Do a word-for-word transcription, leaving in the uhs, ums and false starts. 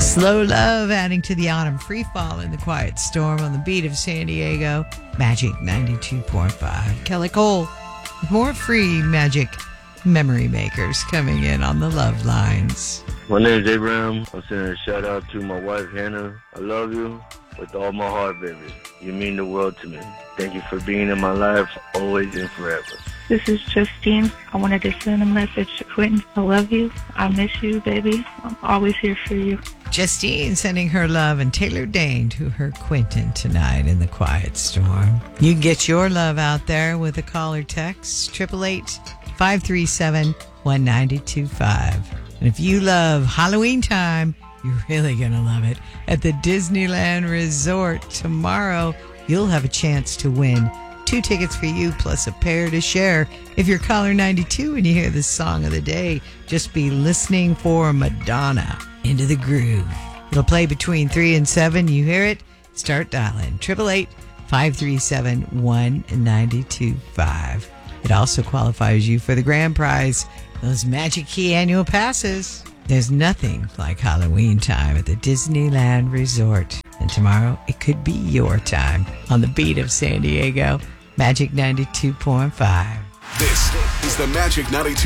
Slow Love adding to the autumn free fall in the quiet storm on the beat of San Diego. Magic ninety-two point five. Kelly Cole with more free Magic memory makers coming in on the love lines. My name is Abraham. I'm sending a shout out to my wife Hannah. I love you with all my heart, baby. You mean the world to me. Thank you for being in my life always and forever. This is Justine. I wanted to send a message to Quentin. I love you. I miss you, baby. I'm always here for you. Justine sending her love and Taylor Dane to her Quentin tonight in the quiet storm. You can get your love out there with a call or text, eight eight eight, five three seven, one nine two five. And if you love Halloween time, you're really going to love it. At the Disneyland Resort tomorrow, you'll have a chance to win two tickets for you plus a pair to share. If you're caller ninety-two and you hear the song of the day, just be listening for Madonna, Into the Groove. It'll play between three and seven. You hear it? Start dialing. eight eight eight, five three seven, one nine two five. It also qualifies you for the grand prize, those Magic Key annual passes. There's nothing like Halloween time at the Disneyland Resort. And tomorrow, it could be your time on the beat of San Diego. Magic ninety-two point five. This is the Magic ninety-two.